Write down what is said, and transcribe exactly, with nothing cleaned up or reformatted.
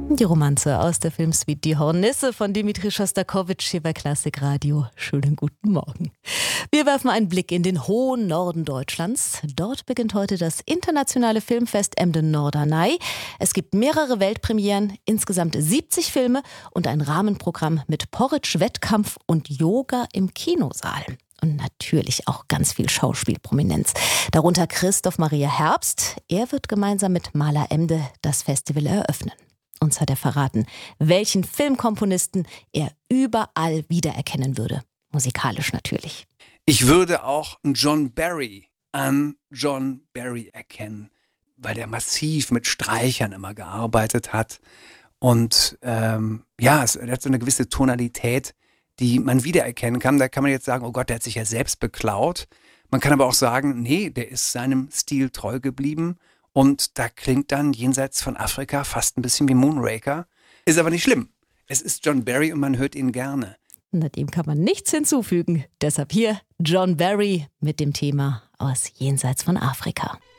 Die Romanze aus der Filmsuite Die Hornisse von Dimitri Schostakowitsch hier bei Klassikradio. Schönen guten Morgen. Wir werfen einen Blick in den hohen Norden Deutschlands. Dort beginnt heute das internationale Filmfest Emden-Norderney. Es gibt mehrere Weltpremieren, insgesamt siebzig Filme und ein Rahmenprogramm mit Porridge-Wettkampf und Yoga im Kinosaal. Und natürlich auch ganz viel Schauspielprominenz. Darunter Christoph Maria Herbst. Er wird gemeinsam mit Maler Emde das Festival eröffnen. Uns hat er verraten, welchen Filmkomponisten er überall wiedererkennen würde. Musikalisch natürlich. Ich würde auch einen John Barry an John Barry erkennen, weil der massiv mit Streichern immer gearbeitet hat. Und ähm, ja, es hat so eine gewisse Tonalität, die man wiedererkennen kann. Da kann man jetzt sagen, oh Gott, der hat sich ja selbst beklaut. Man kann aber auch sagen, nee, der ist seinem Stil treu geblieben. Und da klingt dann Jenseits von Afrika fast ein bisschen wie Moonraker. Ist aber nicht schlimm. Es ist John Barry und man hört ihn gerne. Und dem kann man nichts hinzufügen. Deshalb hier John Barry mit dem Thema aus Jenseits von Afrika.